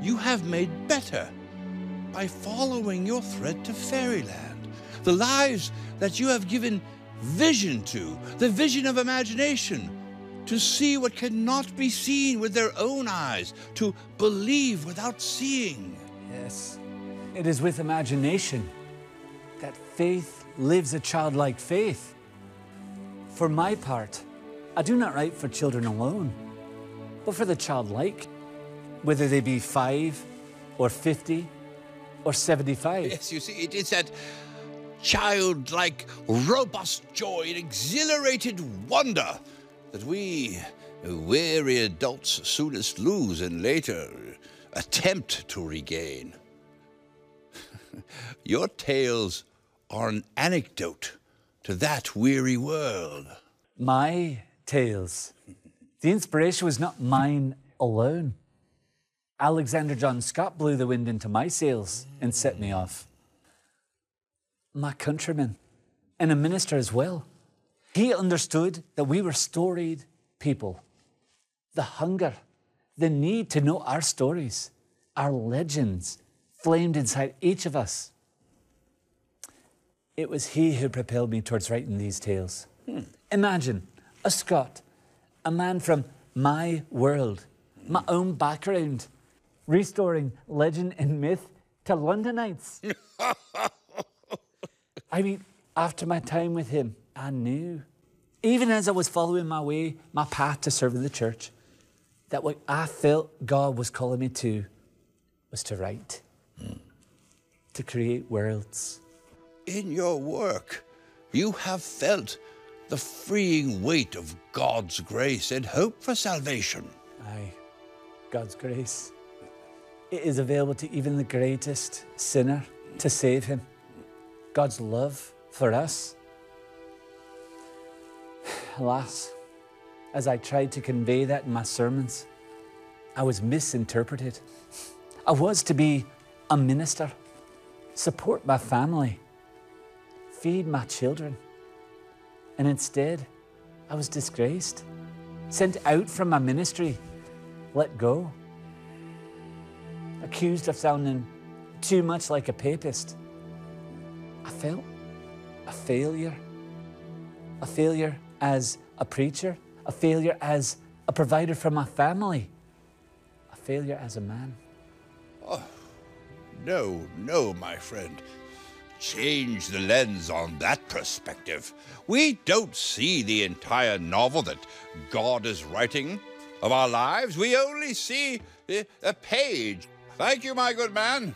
you have made better by following your thread to fairyland. The lives that you have given vision to, the vision of imagination, to see what cannot be seen with their own eyes, to believe without seeing. Yes, it is with imagination that faith lives a childlike faith. For my part, I do not write for children alone, but for the childlike, whether they be 5 or 50 or 75. Yes, you see, it is that childlike, robust joy and exhilarated wonder that we weary adults soonest lose and later attempt to regain. Your tales are an anecdote to that weary world. My tales. The inspiration was not mine alone. Alexander John Scott blew the wind into my sails and set me off. My countryman, and a minister as well. He understood that we were storied people. The hunger, the need to know our stories, our legends, flamed inside each of us. It was he who propelled me towards writing these tales. Imagine a Scot, a man from my world, my own background, restoring legend and myth to Londonites. I mean, after my time with him, I knew, even as I was following my way, my path to serving the church, that what I felt God was calling me to was to write, to create worlds. In your work, you have felt the freeing weight of God's grace and hope for salvation. Aye, God's grace. It is available to even the greatest sinner to save him. God's love for us. Alas, as I tried to convey that in my sermons, I was misinterpreted. I was to be a minister, support my family, feed my children. And instead, I was disgraced, sent out from my ministry, let go, accused of sounding too much like a papist. I felt a failure as a preacher, a failure as a provider for my family, a failure as a man. Oh, no, my friend. Change the lens on that perspective. We don't see the entire novel that God is writing of our lives. We only see a page. Thank you, my good man.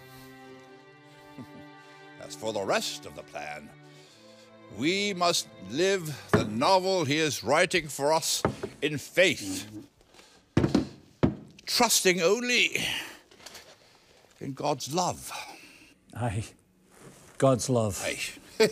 As for the rest of the plan, we must live the novel he is writing for us in faith, trusting only in God's love. Aye, God's love. Aye.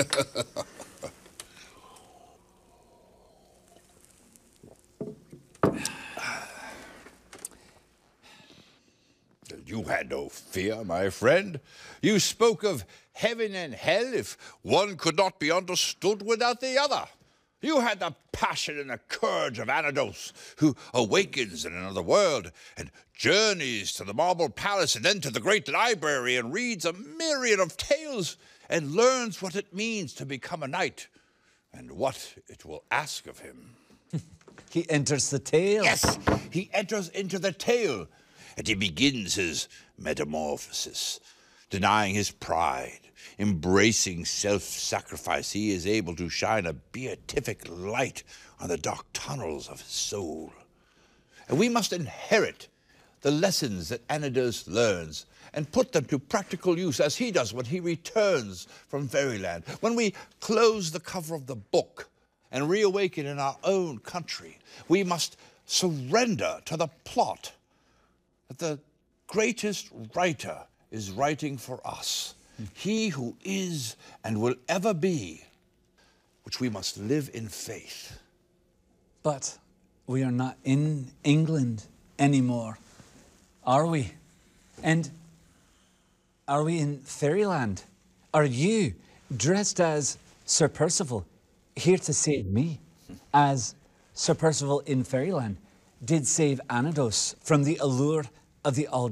You had no fear, my friend. You spoke of heaven and hell if one could not be understood without the other. You had the passion and the courage of Anados, who awakens in another world and journeys to the marble palace and then to the great library and reads a myriad of tales and learns what it means to become a knight and what it will ask of him. He enters the tale. Yes, he enters into the tale, and he begins his metamorphosis, denying his pride, embracing self-sacrifice. He is able to shine a beatific light on the dark tunnels of his soul. And we must inherit the lessons that Anados learns and put them to practical use as he does when he returns from Fairyland. When we close the cover of the book and reawaken in our own country, we must surrender to the plot that the greatest writer is writing for us. He who is and will ever be, which we must live in faith. But we are not in England anymore, are we? And are we in Fairyland? Are you, dressed as Sir Percival, here to save me, as Sir Percival in Fairyland did save Anados from the allure of the